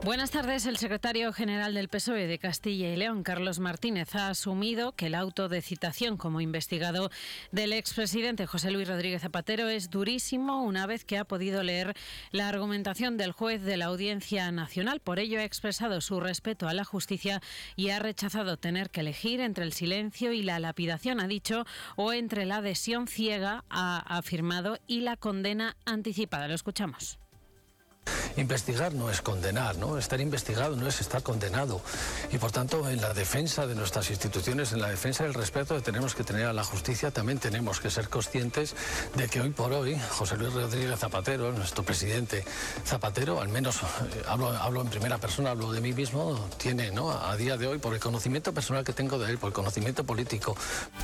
Buenas tardes. El secretario general del PSOE de Castilla y León, Carlos Martínez, ha asumido que el auto de citación como investigado del expresidente José Luis Rodríguez Zapatero es durísimo una vez que ha podido leer la argumentación del juez de la Audiencia Nacional. Por ello ha expresado su respeto a la justicia y ha rechazado tener que elegir entre el silencio y la lapidación, ha dicho, o entre la adhesión ciega, ha afirmado, y la condena anticipada. Lo escuchamos. Investigar no es condenar, ¿no? Estar investigado no es estar condenado. Y por tanto, en la defensa de nuestras instituciones, en la defensa del respeto que tenemos que tener a la justicia, también tenemos que ser conscientes de que hoy por hoy José Luis Rodríguez Zapatero, nuestro presidente Zapatero, al menos hablo en primera persona, hablo de mí mismo, tiene, ¿no?, a día de hoy, por el conocimiento personal que tengo de él, por el conocimiento político.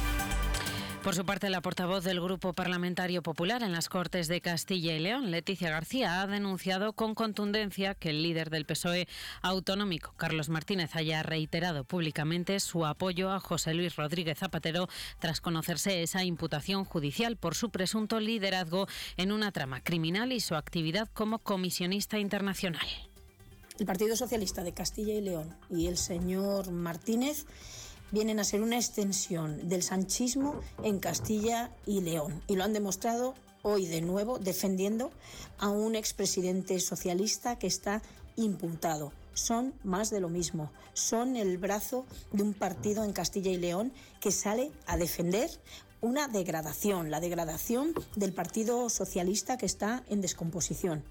Por su parte, la portavoz del Grupo Parlamentario Popular en las Cortes de Castilla y León, Leticia García, ha denunciado con contundencia que el líder del PSOE autonómico, Carlos Martínez, haya reiterado públicamente su apoyo a José Luis Rodríguez Zapatero tras conocerse esa imputación judicial por su presunto liderazgo en una trama criminal y su actividad como comisionista internacional. El Partido Socialista de Castilla y León y el señor Martínez vienen a ser una extensión del sanchismo en Castilla y León. Y lo han demostrado hoy de nuevo defendiendo a un expresidente socialista que está imputado. Son más de lo mismo. Son el brazo de un partido en Castilla y León que sale a defender una degradación, la degradación del Partido Socialista que está en descomposición.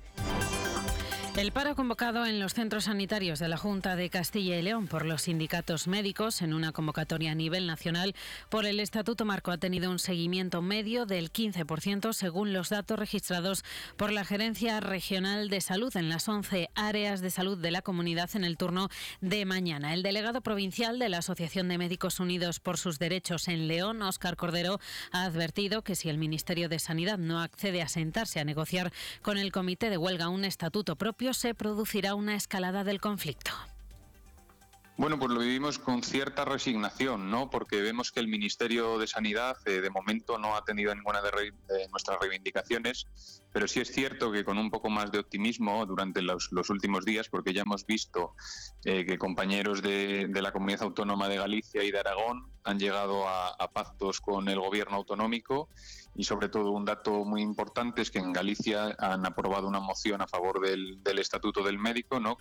El paro convocado en los centros sanitarios de la Junta de Castilla y León por los sindicatos médicos en una convocatoria a nivel nacional por el Estatuto Marco ha tenido un seguimiento medio del 15% según los datos registrados por la Gerencia Regional de Salud en las 11 áreas de salud de la comunidad en el turno de mañana. El delegado provincial de la Asociación de Médicos Unidos por sus Derechos en León, Óscar Cordero, ha advertido que si el Ministerio de Sanidad no accede a sentarse a negociar con el Comité de Huelga un estatuto propio, se producirá una escalada del conflicto. Bueno, pues lo vivimos con cierta resignación, ¿no? Porque vemos que el Ministerio de Sanidad de momento no ha atendido ninguna de nuestras reivindicaciones, pero sí es cierto que con un poco más de optimismo durante los últimos días, porque ya hemos visto que compañeros de la Comunidad Autónoma de Galicia y de Aragón han llegado a pactos con el gobierno autonómico. Y sobre todo un dato muy importante es que en Galicia han aprobado una moción a favor del Estatuto del Médico, ¿no?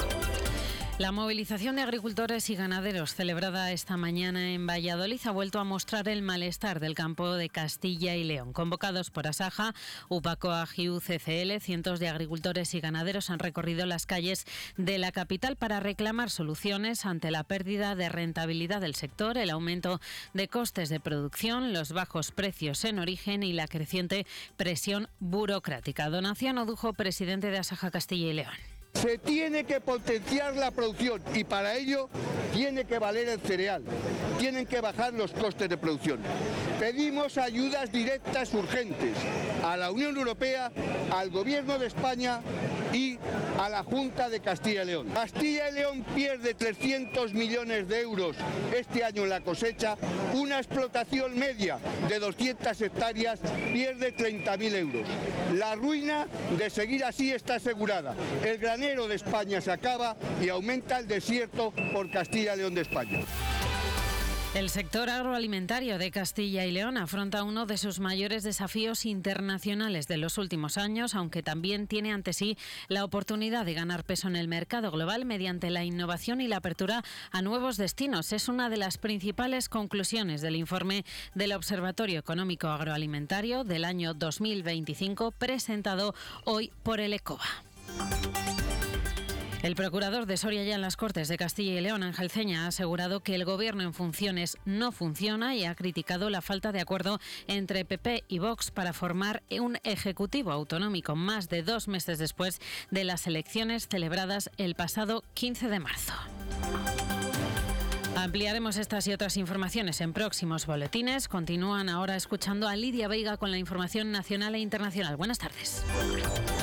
La movilización de agricultores y ganaderos celebrada esta mañana en Valladolid ha vuelto a mostrar el malestar del campo de Castilla y León. Convocados por Asaja, UPACOAG y UCCL, cientos de agricultores y ganaderos han recorrido las calles de la capital para reclamar soluciones ante la pérdida de rentabilidad del sector, el aumento de costes de producción, los bajos precios en origen y la creciente presión burocrática. Donación Odujo, presidente de Asaja Castilla y León. Se tiene que potenciar la producción y para ello tiene que valer el cereal, tienen que bajar los costes de producción. Pedimos ayudas directas urgentes a la Unión Europea, al Gobierno de España y a la Junta de Castilla y León. Castilla y León pierde 300 millones de euros este año en la cosecha, una explotación media de 200 hectáreas pierde 30.000 euros. La ruina de seguir así está asegurada. El granero de España se acaba y aumenta el desierto por Castilla y León de España. El sector agroalimentario de Castilla y León afronta uno de sus mayores desafíos internacionales de los últimos años, aunque también tiene ante sí la oportunidad de ganar peso en el mercado global mediante la innovación y la apertura a nuevos destinos. Es una de las principales conclusiones del informe del Observatorio Económico Agroalimentario del año 2025, presentado hoy por el ECOBA. El procurador de Soria ya en las Cortes de Castilla y León, Ángel Ceña, ha asegurado que el gobierno en funciones no funciona y ha criticado la falta de acuerdo entre PP y Vox para formar un ejecutivo autonómico más de 2 meses después de las elecciones celebradas el pasado 15 de marzo. Ampliaremos estas y otras informaciones en próximos boletines. Continúan ahora escuchando a Lidia Veiga con la información nacional e internacional. Buenas tardes.